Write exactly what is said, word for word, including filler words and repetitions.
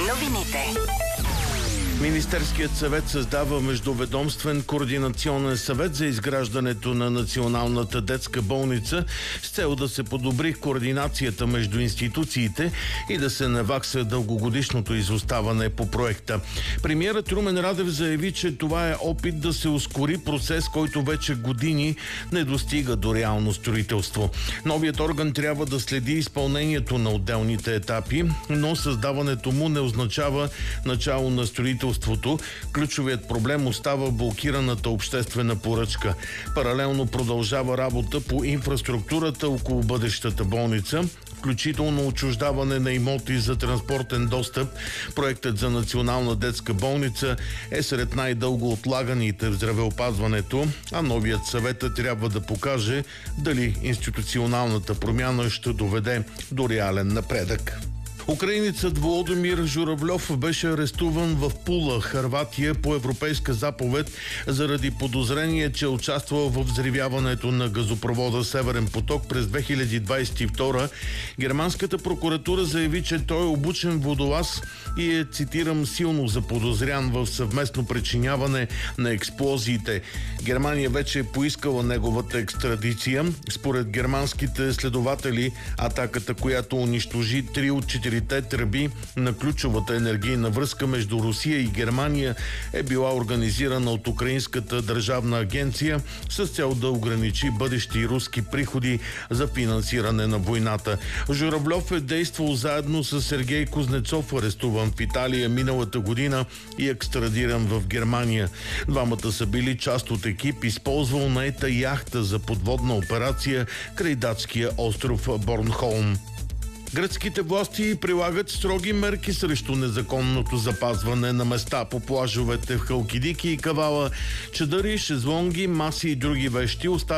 новините. Министерският съвет създава междуведомствен координационен съвет за изграждането на Националната детска болница с цел да се подобри координацията между институциите и да се навакса дългогодишното изоставане по проекта. Премиерът Румен Радев заяви, че това е опит да се ускори процес, който вече години не достига до реално строителство. Новият орган трябва да следи изпълнението на отделните етапи, но създаването му не означава начало на строителство. Ключовият проблем остава блокираната обществена поръчка. Паралелно продължава работа по инфраструктурата около бъдещата болница, включително отчуждаване на имоти за транспортен достъп. Проектът за Национална детска болница е сред най-дълго отлаганите в здравеопазването, а новият съвет трябва да покаже дали институционалната промяна ще доведе до реален напредък. Украинецът Володимир Журавлев беше арестуван в Пула, Хърватия, по европейска заповед заради подозрение, че е участвал в взривяването на газопровода Северен поток през две хиляди двадесет и втора. Германската прокуратура заяви, че той е обучен водолаз и е, цитирам, силно заподозрян в съвместно причиняване на експлозиите. Германия вече е поискала неговата екстрадиция. Според германските следователи, атаката, която унищожи три от четирите тръби на ключовата енергийна връзка между Русия и Германия, е била организирана от Украинската държавна агенция с цел да ограничи бъдещи руски приходи за финансиране на войната. Журавлев е действал заедно с Сергей Кузнецов, арестуван в Италия миналата година и екстрадиран в Германия. Двамата са били част от екип, използвал наета яхта за подводна операция край датския остров Борнхолм. Гръцките власти прилагат строги мерки срещу незаконното запазване на места по плажовете в Халкидики и Кавала. Чадъри, шезлонги, маси и други вещи оставят